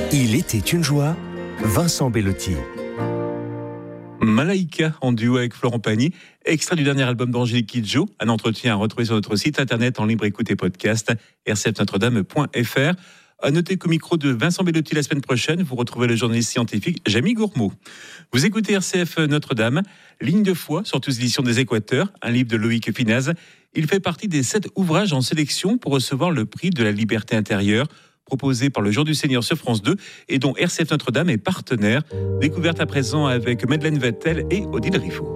Il était une joie, Vincent Bellotti. Malaïka en duo avec Florent Pagny, extrait du dernier album d'Angélique Kidjo, un entretien à retrouver sur notre site internet en libre écoute et podcast, rcfnotredame.fr. À noter qu'au micro de Vincent Bellotti la semaine prochaine, vous retrouvez le journaliste scientifique Jamie Gourmaud. Vous écoutez RCF Notre-Dame, Ligne de foi, sortie aux éditions des Équateurs, un livre de Loïc Finaz. Il fait partie des 7 ouvrages en sélection pour recevoir le prix de la liberté intérieure, proposé par le Jour du Seigneur sur France 2 et dont RCF Notre-Dame est partenaire. Découverte à présent avec Madeleine Vettel et Odile Riffaut.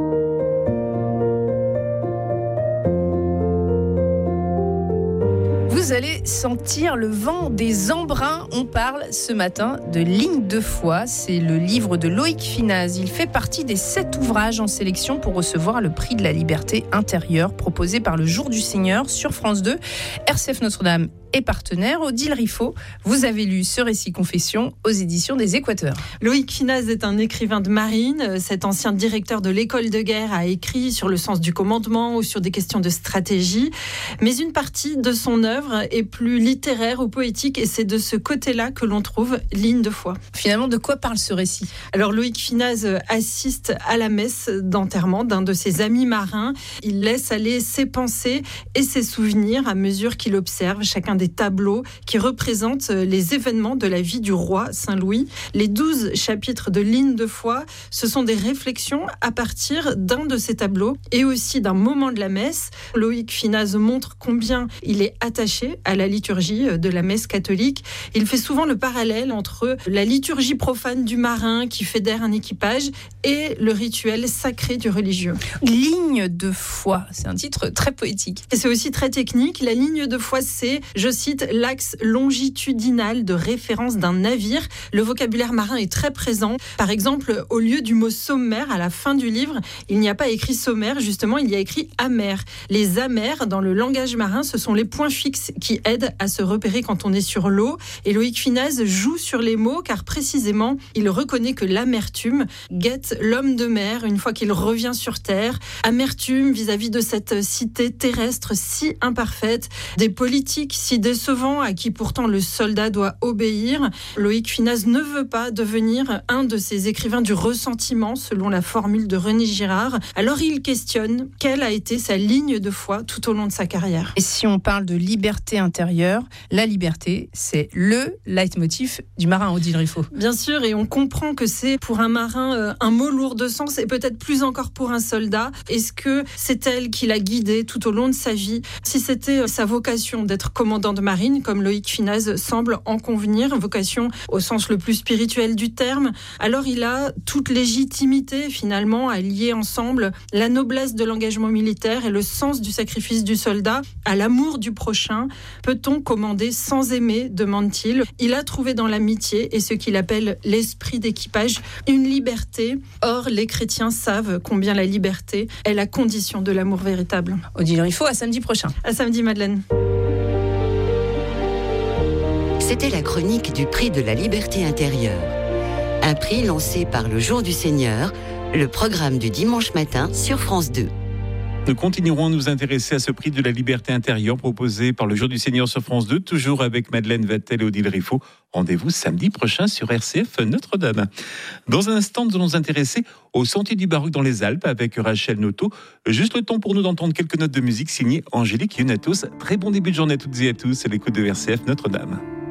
Vous allez sentir le vent des embruns. On parle ce matin de Ligne de foi. C'est le livre de Loïc Finaz. Il fait partie des 7 ouvrages en sélection pour recevoir le prix de la liberté intérieure proposé par le Jour du Seigneur sur France 2. RCF Notre-Dame est partenaire. Odile Riffaut, vous avez lu ce récit confession aux éditions des Équateurs. Loïc Finaz est un écrivain de marine. Cet ancien directeur de l'école de guerre a écrit sur le sens du commandement ou sur des questions de stratégie. Mais une partie de son œuvre est plus littéraire ou poétique et c'est de ce côté-là que l'on trouve Ligne de foi. Finalement, de quoi parle ce récit ? Alors Loïc Finaz assiste à la messe d'enterrement d'un de ses amis marins. Il laisse aller ses pensées et ses souvenirs à mesure qu'il observe chacun des tableaux qui représentent les événements de la vie du roi Saint-Louis. Les 12 chapitres de Ligne de foi, ce sont des réflexions à partir d'un de ces tableaux et aussi d'un moment de la messe. Loïc Finaz montre combien il est attaché à la liturgie de la messe catholique. Il fait souvent le parallèle entre la liturgie profane du marin qui fédère un équipage et le rituel sacré du religieux. Ligne de foi, c'est un titre très poétique. Et c'est aussi très technique. La ligne de foi, c'est, je cite, l'axe longitudinal de référence d'un navire. Le vocabulaire marin est très présent. Par exemple, au lieu du mot sommaire, à la fin du livre, il n'y a pas écrit sommaire, justement, il y a écrit amer. Les amers, dans le langage marin, ce sont les points fixes qui aident à se repérer quand on est sur l'eau. Et Loïc Finaz joue sur les mots, car précisément, il reconnaît que l'amertume guette l'homme de mer une fois qu'il revient sur terre. Amertume vis-à-vis de cette cité terrestre si imparfaite, des politiques si décevants à qui pourtant le soldat doit obéir. Loïc Finaz ne veut pas devenir un de ces écrivains du ressentiment, selon la formule de René Girard. Alors il questionne quelle a été sa ligne de foi tout au long de sa carrière. Et si on parle de liberté intérieure, la liberté, c'est le leitmotiv du marin, Odile Riffaut. Bien sûr, et on comprend que c'est pour un marin un mot lourd de sens et peut-être plus encore pour un soldat. Est-ce que c'est elle qui l'a guidé tout au long de sa vie ? Si c'était sa vocation d'être commandant de marine, comme Loïc Finaz semble en convenir, vocation au sens le plus spirituel du terme, alors il a toute légitimité finalement à lier ensemble la noblesse de l'engagement militaire et le sens du sacrifice du soldat à l'amour du prochain. Peut-on commander sans aimer, demande-t-il. Il a trouvé dans l'amitié et ce qu'il appelle l'esprit d'équipage une liberté. Or, les chrétiens savent combien la liberté est la condition de l'amour véritable. Odile Riffaut, à samedi prochain. À samedi, Madeleine. C'était la chronique du prix de la liberté intérieure. Un prix lancé par le Jour du Seigneur, le programme du dimanche matin sur France 2. Nous continuerons à nous intéresser à ce prix de la liberté intérieure proposé par le Jour du Seigneur sur France 2, toujours avec Madeleine Vettel et Odile Riffaut. Rendez-vous samedi prochain sur RCF Notre-Dame. Dans un instant, nous allons nous intéresser au Sentier du Baroque dans les Alpes avec Rachel Noto. Juste le temps pour nous d'entendre quelques notes de musique signées Angélique Yonatos. Très bon début de journée à toutes et à tous à l'écoute de RCF Notre-Dame.